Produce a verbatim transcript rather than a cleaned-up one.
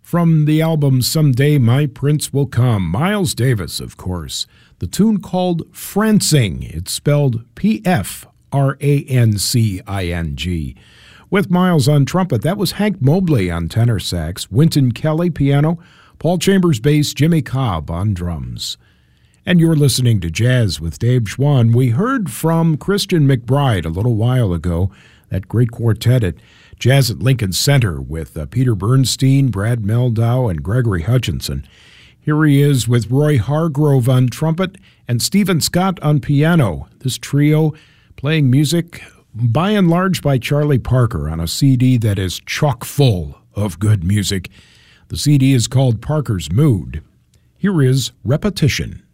From the album Someday My Prince Will Come, Miles Davis, of course. The tune called Francing. It's spelled P F R A N C I N G. With Miles on trumpet, that was Hank Mobley on tenor sax, Wynton Kelly piano, Paul Chambers bass, Jimmy Cobb on drums. And you're listening to Jazz with Dave Schwann. We heard from Christian McBride a little while ago, that great quartet at Jazz at Lincoln Center with uh, Peter Bernstein, Brad Meldau, and Gregory Hutchinson. Here he is with Roy Hargrove on trumpet and Stephen Scott on piano. This trio playing music by and large by Charlie Parker on a C D that is chock full of good music. The C D is called Parker's Mood. Here is Repetition.